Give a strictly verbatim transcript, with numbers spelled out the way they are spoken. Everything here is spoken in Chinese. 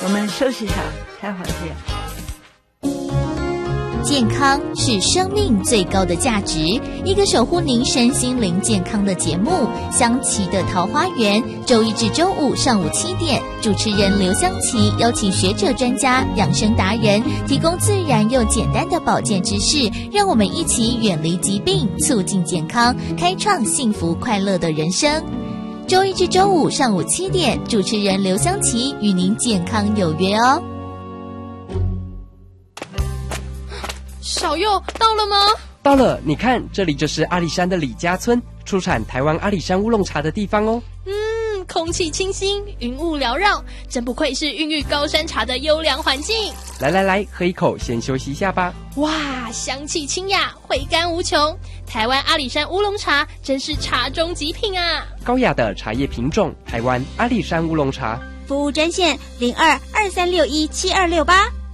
我们休息一下，待会儿见。 健康是生命最高的价值，一个守护您身心灵健康的节目——香琪的桃花源，周一至周五上午七点，主持人刘香琪邀请学者专家、养生达人，提供自然又简单的保健知识，让我们一起远离疾病，促进健康，开创幸福快乐的人生。周一至周五上午七点，主持人刘香琪与您健康有约哦。 小佑到了吗？ 到了，你看，这里就是阿里山的李家村，出产台湾阿里山乌龙茶的地方哦。 嗯，空气清新，云雾缭绕，真不愧是孕育高山茶的优良环境。 来来来，喝一口，先休息一下吧。 哇，香气清雅，回甘无穷。台湾阿里山乌龙茶真是茶中极品啊！ 高雅的茶叶品种，台湾阿里山乌龙茶。 服务专线零二二三六一七二六八。